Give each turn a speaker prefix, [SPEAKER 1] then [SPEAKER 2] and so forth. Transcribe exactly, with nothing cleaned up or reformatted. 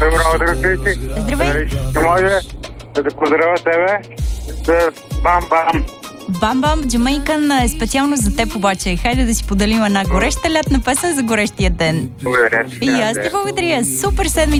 [SPEAKER 1] Добро утро, Кристи.
[SPEAKER 2] Здравей.
[SPEAKER 1] Ще може да те поздравя тебе с бам-бам.
[SPEAKER 2] Бам-бам, Джамайкън е специално за теб обаче. Хайде да си поделим една гореща лятна песен за горещия ден.
[SPEAKER 1] Благодаря ти.
[SPEAKER 2] И аз ти благодаря. Супер седмица.